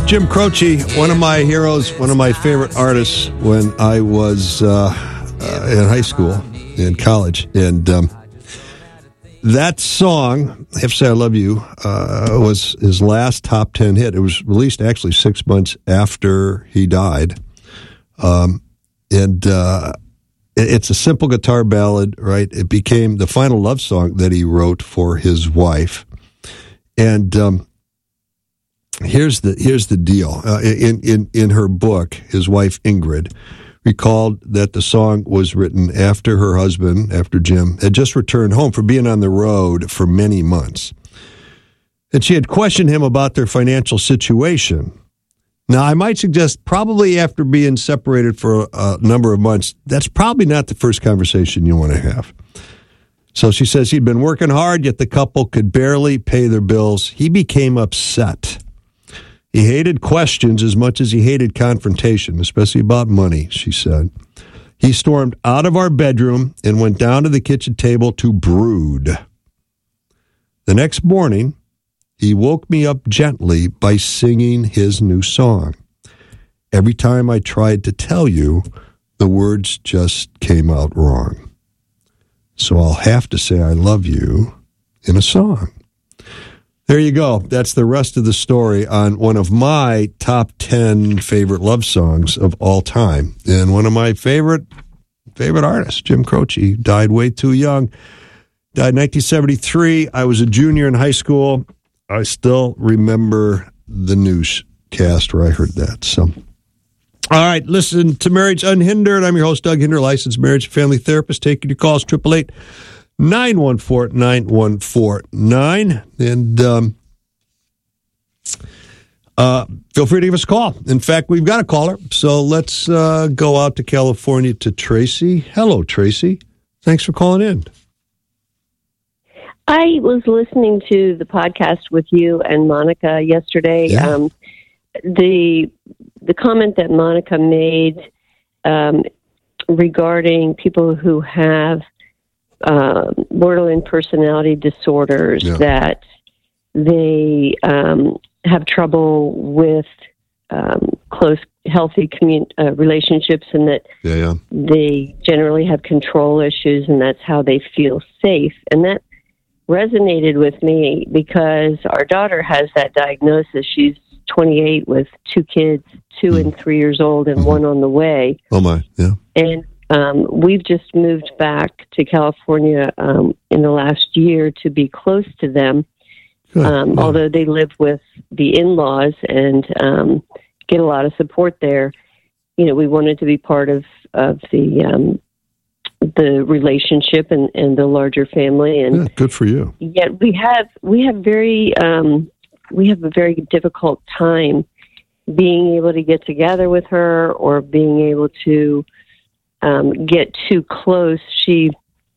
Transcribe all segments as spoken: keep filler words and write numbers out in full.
Jim Croce, one of my heroes, one of my favorite artists when I was uh, uh, in high school, in college. And um, that song, I have to say I Love You, uh, was his last top ten hit. It was released actually six months after he died. Um, and uh, it's a simple guitar ballad, right? It became the final love song that he wrote for his wife. And um, here's the here's the deal. Uh, in, in, in her book, his wife Ingrid recalled that the song was written after her husband, after Jim, had just returned home from being on the road for many months. And she had questioned him about their financial situation. Now, I might suggest probably after being separated for a number of months, that's probably not the first conversation you want to have. So she says he'd been working hard, yet the couple could barely pay their bills. He became upset. He hated questions as much as he hated confrontation, especially about money, she said. He stormed out of our bedroom and went down to the kitchen table to brood. The next morning, he woke me up gently by singing his new song. Every time I tried to tell you, the words just came out wrong. So I'll have to say I love you in a song. There you go. That's the rest of the story on one of my top ten favorite love songs of all time. And one of my favorite favorite artists, Jim Croce, died way too young. Died in nineteen seventy-three. I was a junior in high school. I still remember the newscast where I heard that. So, all right, listen to Marriage Unhindered. I'm your host, Doug Hinder, licensed marriage and family therapist. Taking your calls, eight eight eight, nine one four, nine one four nine. And um, uh, feel free to give us a call. In fact, we've got a caller. So let's uh, go out to California to Tracy. Hello, Tracy. Thanks for calling in. I was listening to the podcast with you and Monica yesterday. Yeah. Um, the the comment that Monica made um, regarding people who have uh, borderline personality disorders, Yeah. that they um, have trouble with um, close, healthy commun- uh, relationships, and that Yeah, yeah. they generally have control issues, and that's how they feel safe. And that resonated with me because our daughter has that diagnosis. She's twenty-eight with two kids, two mm. and three years old, and mm-hmm. one on the way. Oh my, yeah. And um, we've just moved back to California um, in the last year to be close to them. Um, yeah. Although they live with the in-laws and um, get a lot of support there, you know, we wanted to be part of of the um, the relationship and, and the larger family. And yeah, good for you. Yet we have we have very um, we have a very difficult time being able to get together with her or being able to um, get too close. She,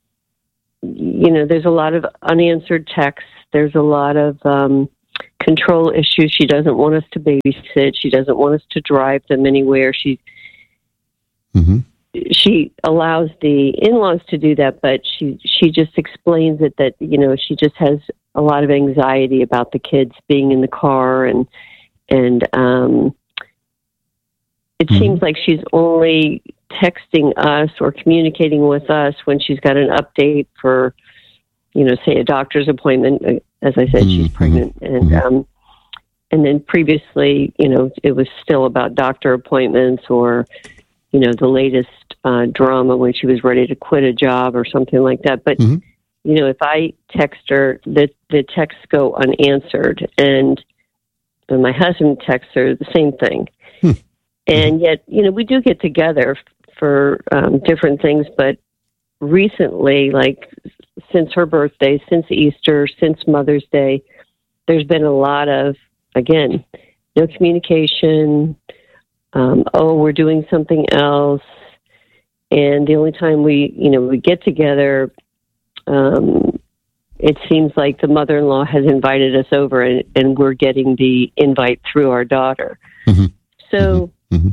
you know, there's a lot of unanswered texts. There's a lot of um, control issues. She doesn't want us to babysit. She doesn't want us to drive them anywhere. She. Mm-hmm. She allows the in-laws to do that, but she she just explains it that, you know, she just has a lot of anxiety about the kids being in the car, and and um, it mm-hmm. seems like she's only texting us or communicating with us when she's got an update for, you know, say a doctor's appointment. As I said, mm-hmm. she's pregnant, and mm-hmm. um, and then previously, you know, it was still about doctor appointments or, you know, the latest uh, drama when she was ready to quit a job or something like that. But, mm-hmm. you know, if I text her, the, the texts go unanswered. And when my husband texts her, the same thing. Hmm. And yet, you know, we do get together f- for um, different things. But recently, like since her birthday, since Easter, since Mother's Day, there's been a lot of, again, no communication. Um, oh, we're doing something else. And the only time we, you know, we get together, um, it seems like the mother-in-law has invited us over, and, and we're getting the invite through our daughter. Mm-hmm. So mm-hmm.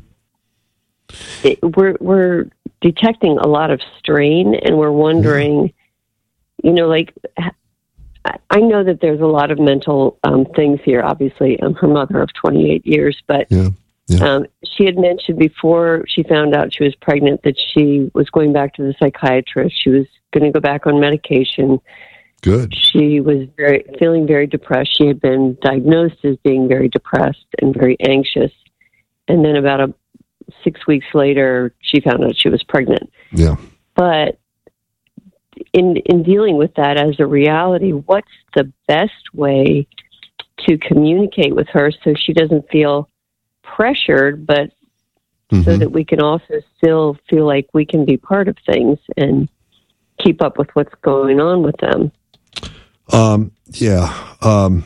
It, we're we're detecting a lot of strain, and we're wondering, mm-hmm. you know, like I know that there's a lot of mental um, things here. Obviously, I'm her mother of twenty-eight years, but Yeah. Yeah. um, she had mentioned before she found out she was pregnant that she was going back to the psychiatrist. She was going to go back on medication. Good. She was very feeling very depressed. She had been diagnosed as being very depressed and very anxious. And then about a six weeks later, she found out she was pregnant. Yeah. But in in dealing with that as a reality, what's the best way to communicate with her so she doesn't feel pressured, but Mm-hmm. so that we can also still feel like we can be part of things and keep up with what's going on with them? Um, yeah. Um,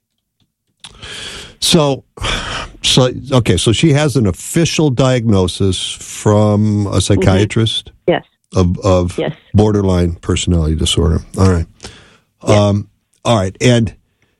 so, so, okay. So she has an official diagnosis from a psychiatrist Mm-hmm. Yes. of, of Yes. borderline personality disorder. All right. Yes. Um, all right. And,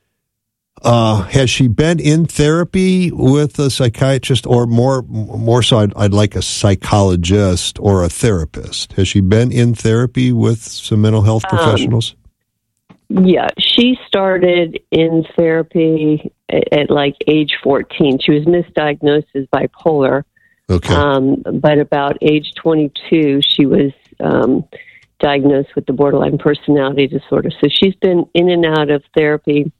uh, has she been in therapy with a psychiatrist, or more, more so I'd, I'd like a psychologist or a therapist? Has she been in therapy with some mental health professionals? Um, Yeah, she started in therapy at, at like age fourteen. She was misdiagnosed as bipolar. Okay. Um, but about age twenty-two, she was um, diagnosed with the borderline personality disorder. So she's been in and out of therapy.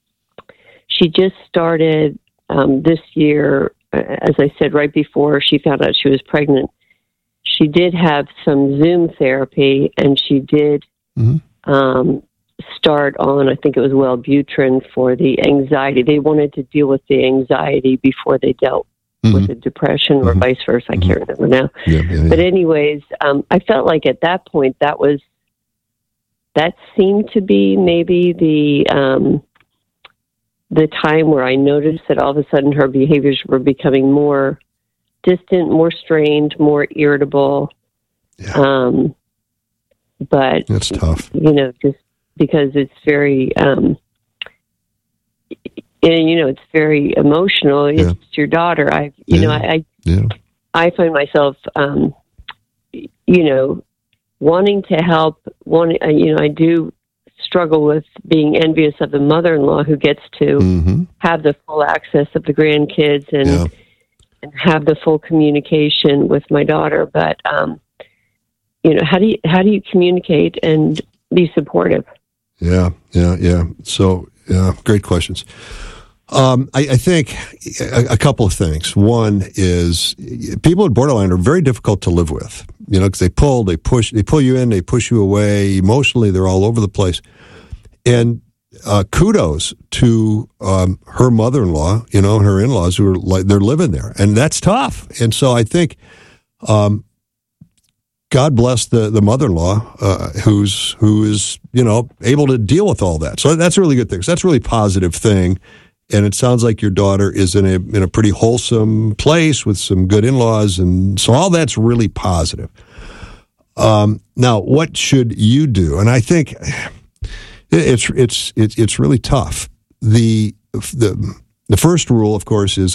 She just started um, this year, as I said, right before she found out she was pregnant. She did have some Zoom therapy, and she did Mm-hmm. um, start on, I think it was Wellbutrin for the anxiety. They wanted to deal with the anxiety before they dealt Mm-hmm. with the depression, or Mhm. vice versa. I can't remember now. Yeah, yeah, yeah. But anyways, um, I felt like at that point that was that seemed to be maybe the um, the time where I noticed that all of a sudden her behaviors were becoming more distant, more strained, more irritable. Yeah. Um, but That's tough. you know, just because it's very, um, and, you know, it's very emotional. It's Yeah. your daughter. I, you know, Yeah. I, Yeah. I find myself, um, you know, wanting to help. Wanting, uh, you know, I do struggle with being envious of the mother-in-law who gets to Mm-hmm. have the full access of the grandkids and, Yeah. and have the full communication with my daughter. But, um, you know, how do you, how do you communicate and be supportive? Yeah, yeah, yeah. So, yeah, great questions. Um, I, I think a, a couple of things. One is people with borderline are very difficult to live with, you know, because they pull, they push, they pull you in, they push you away. Emotionally, they're all over the place. And uh, kudos to um, her mother-in-law, you know, and her in-laws who are like, they're living there. And that's tough. And so I think, um, God bless the, the mother-in-law uh, who's who is, you know, able to deal with all that. So that's a really good thing. So that's a really positive thing. And it sounds like your daughter is in a in a pretty wholesome place with some good in-laws, and so all that's really positive. Um, now, what should you do? And I think it's it's it's it's really tough. The the the first rule, of course, is